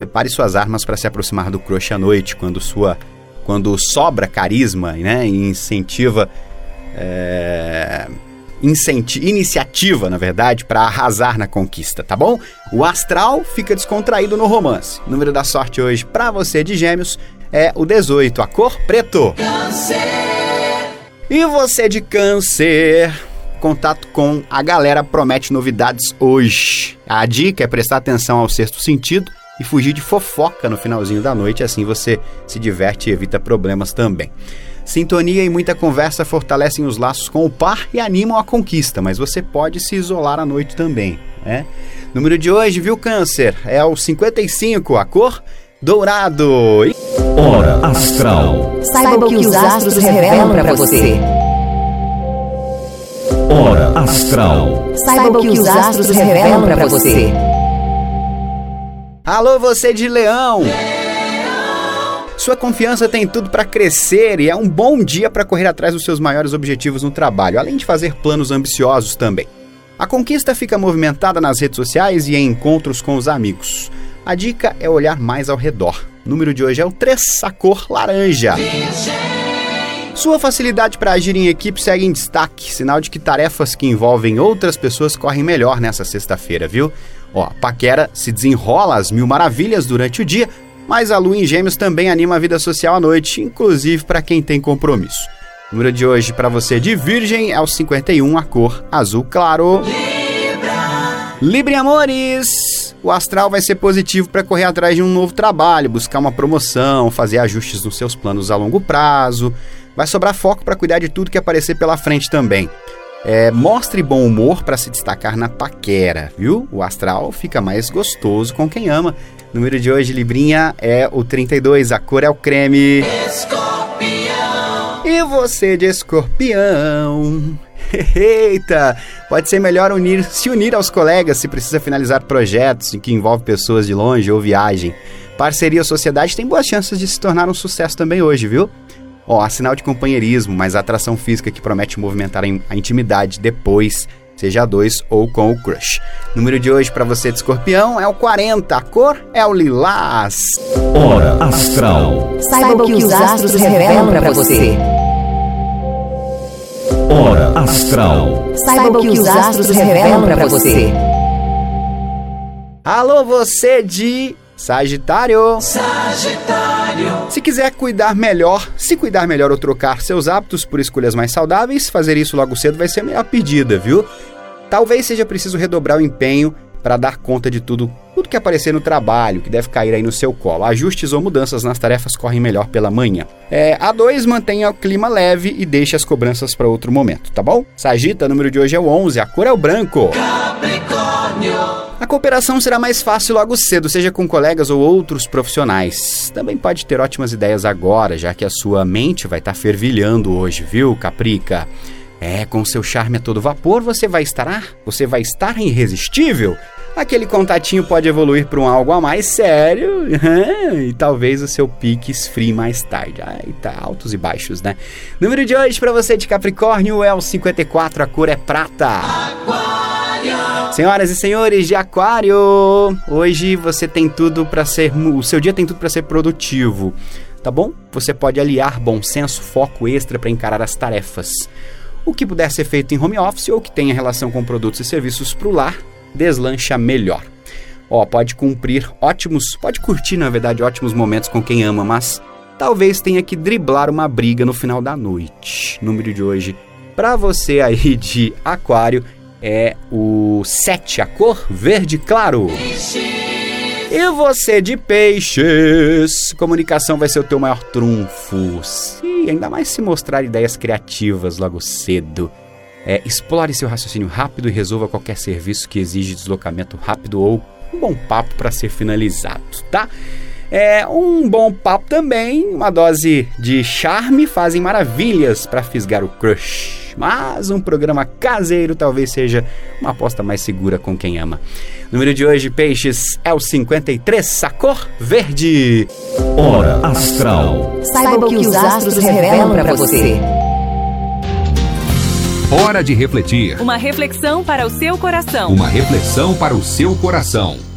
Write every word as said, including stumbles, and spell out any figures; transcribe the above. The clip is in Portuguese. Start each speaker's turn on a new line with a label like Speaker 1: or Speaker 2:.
Speaker 1: prepare suas armas para se aproximar do crush à noite, quando, sua, quando sobra carisma, né, e incentiva... É... Incenti- iniciativa, na verdade, para arrasar na conquista, tá bom? O astral fica descontraído no romance. O número da sorte hoje para você de Gêmeos é o dezoito, a cor preto. Câncer. E você de Câncer, contato com a galera promete novidades hoje. A dica é prestar atenção ao sexto sentido e fugir de fofoca no finalzinho da noite, assim você se diverte e evita problemas também. Sintonia e muita conversa fortalecem os laços com o par e animam a conquista, mas você pode se isolar à noite também, né? Número de hoje, viu, Câncer? É o cinquenta e cinco, a cor dourado.
Speaker 2: Hora Astral.
Speaker 3: Saiba o que os astros revelam para você.
Speaker 2: Hora Astral.
Speaker 3: Saiba o que os astros revelam para você.
Speaker 1: Alô, você de Leão. Sua confiança tem tudo para crescer e é um bom dia para correr atrás dos seus maiores objetivos no trabalho, além de fazer planos ambiciosos também. A conquista fica movimentada nas redes sociais e em encontros com os amigos. A dica é olhar mais ao redor. O número de hoje é o três, a cor laranja. Sua facilidade para agir em equipe segue em destaque, sinal de que tarefas que envolvem outras pessoas correm melhor nessa sexta-feira, viu? Ó, a paquera se desenrola às mil maravilhas durante o dia, mas a lua em Gêmeos também anima a vida social à noite, inclusive para quem tem compromisso. O número de hoje para você de Virgem é o cinquenta e um, a cor azul claro. Libra. Libra, amores! O astral vai ser positivo para correr atrás de um novo trabalho, buscar uma promoção, fazer ajustes nos seus planos a longo prazo. Vai sobrar foco para cuidar de tudo que aparecer pela frente também. É, mostre bom humor para se destacar na paquera, viu? O astral fica mais gostoso com quem ama. O número de hoje, Librinha, é o trinta e dois, a cor é o creme. Escorpião. E você de Escorpião? Eita, pode ser melhor unir, se unir aos colegas se precisa finalizar projetos em que envolve pessoas de longe ou viagem. Parceria ou sociedade tem boas chances de se tornar um sucesso também hoje, viu? Ó, sinal de companheirismo, mas a atração física que promete movimentar a intimidade depois, seja a dois ou com o crush. Número de hoje para você de Escorpião é o quarenta, a cor é o lilás.
Speaker 2: Hora Astral.
Speaker 3: Saiba o que os astros revelam para você.
Speaker 2: Hora Astral.
Speaker 3: Saiba o que os astros revelam para você.
Speaker 1: Alô, você de Sagitário. Sagitário. Se quiser cuidar melhor, se cuidar melhor ou trocar seus hábitos por escolhas mais saudáveis, fazer isso logo cedo vai ser a melhor pedida, viu? Talvez seja preciso redobrar o empenho para dar conta de tudo, tudo que aparecer no trabalho, que deve cair aí no seu colo. Ajustes ou mudanças nas tarefas correm melhor pela manhã. É, a dois, mantenha o clima leve e deixe as cobranças para outro momento, tá bom? Sagita, o número de hoje é o onze, a cor é o branco. Capricórnio. A cooperação será mais fácil logo cedo, seja com colegas ou outros profissionais. Também pode ter ótimas ideias agora, já que a sua mente vai estar fervilhando hoje, viu, Caprica? É, com seu charme a todo vapor, você vai estar, você vai estar irresistível. Aquele contatinho pode evoluir para um algo a mais sério e talvez o seu pique esfrie mais tarde. Ai, tá altos e baixos, né? Número de hoje para você de Capricórnio é o cinquenta e quatro, a cor é prata. Aquário. Senhoras e senhores de Aquário, hoje você tem tudo para ser, o seu dia tem tudo para ser produtivo, tá bom? Você pode aliar bom senso, foco extra para encarar as tarefas. O que puder ser feito em home office ou que tenha relação com produtos e serviços para o lar, deslancha melhor. Ó, pode cumprir ótimos, pode curtir, na verdade, ótimos momentos com quem ama, mas talvez tenha que driblar uma briga no final da noite. Número de hoje, para você aí de Aquário, é o sete, a cor verde claro. E você de Peixes, comunicação vai ser o teu maior trunfo. E ainda mais se mostrar ideias criativas logo cedo. É, explore seu raciocínio rápido e resolva qualquer serviço que exige deslocamento rápido ou um bom papo para ser finalizado, tá? É, um bom papo também, uma dose de charme fazem maravilhas para fisgar o crush. Mas um programa caseiro talvez seja uma aposta mais segura com quem ama. O número de hoje, Peixes, é o cinquenta e três, a cor verde.
Speaker 2: Hora Astral.
Speaker 3: Saiba o que os astros revelam para você.
Speaker 4: Hora de refletir.
Speaker 5: Uma reflexão para o seu coração.
Speaker 4: Uma reflexão para o seu coração.